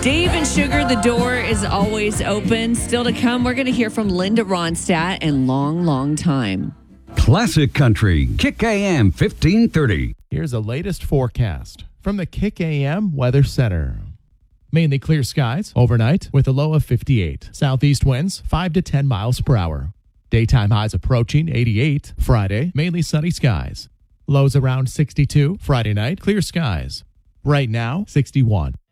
Dave and Sugar, the door is always open. Still to come, we're going to hear from Linda Ronstadt and Long, Long Time. Classic Country, Kick AM 1530. Here's the latest forecast from the Kick AM Weather Center. Mainly clear skies overnight with a low of 58. Southeast winds 5 to 10 miles per hour. Daytime highs approaching 88. Friday, mainly sunny skies. Lows around 62. Friday night, clear skies. Right now, 61.